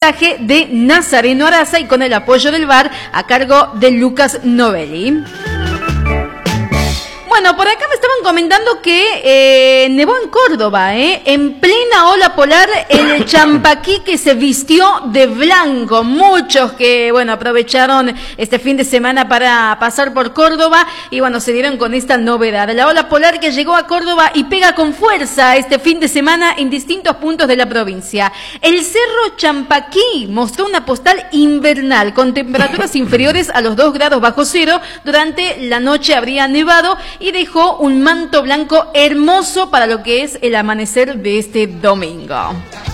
montaje de Nazareno Araza y con el apoyo del bar a cargo de Lucas Novelli. Bueno, por acá me estaban comentando que nevó en Córdoba, en plena ola polar, el Champaquí que se vistió de blanco. Muchos que, bueno, aprovecharon este fin de semana para pasar por Córdoba y, bueno, se dieron con esta novedad. La ola polar que llegó a Córdoba y pega con fuerza este fin de semana en distintos puntos de la provincia. El Cerro Champaquí mostró una postal invernal con temperaturas inferiores a los 2 grados bajo cero. Durante la noche habría nevado y dejó un manto blanco hermoso para lo que es el amanecer de este domingo.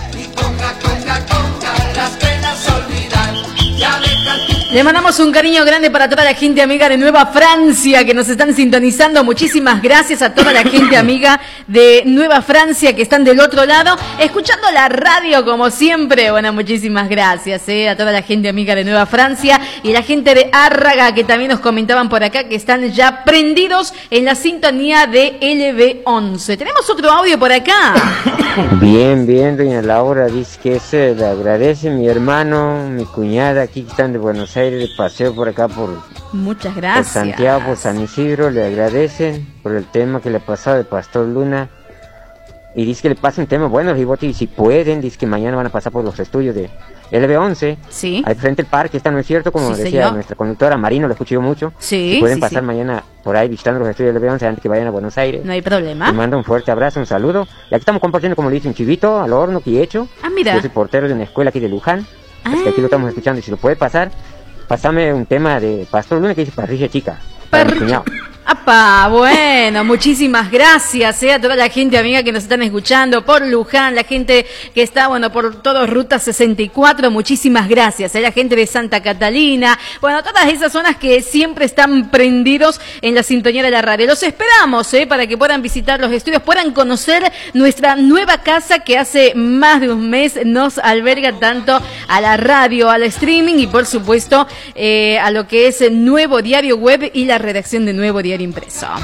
Le mandamos un cariño grande para toda la gente amiga de Nueva Francia que nos están sintonizando. Muchísimas gracias a toda la gente amiga de Nueva Francia que están del otro lado, escuchando la radio como siempre. Bueno, muchísimas gracias a toda la gente amiga de Nueva Francia y la gente de Árraga que también nos comentaban por acá que están ya prendidos en la sintonía de LB11. Tenemos otro audio por acá. Bien, doña Laura, dice que le agradece mi hermano, mi cuñada, aquí que están de Buenos Aires de paseo por acá muchas gracias. Por Santiago, por San Isidro, le agradecen por el tema que le ha pasado de Pastor Luna y dice que le pasa un tema bueno, y si pueden, dice que mañana van a pasar por los estudios de LB11, sí, al frente del parque, está, ¿no es cierto? Como sí, decía señor. Nuestra conductora Marino, lo escuché yo mucho, sí, si pueden sí, pasar mañana por ahí visitando los estudios del LB11 antes que vayan a Buenos Aires. No hay problema. Le mando un fuerte abrazo, un saludo, y aquí estamos compartiendo, como le dice, un chivito al horno que he hecho. Mira. Yo soy portero de una escuela aquí de Luján, así que aquí lo estamos escuchando, y si lo puede pasar, pásame un tema de Pastor Luna que dice Parrilla Chica. Parrilla. ¡Apa! Bueno, muchísimas gracias a toda la gente amiga que nos están escuchando por Luján, la gente que está, bueno, por toda Ruta 64, muchísimas gracias. La gente de Santa Catalina, bueno, todas esas zonas que siempre están prendidos en la sintonía de la radio. Los esperamos, para que puedan visitar los estudios, puedan conocer nuestra nueva casa que hace más de un mes nos alberga tanto a la radio, al streaming y por supuesto a lo que es Nuevo Diario Web y la redacción de Nuevo Diario Impreso.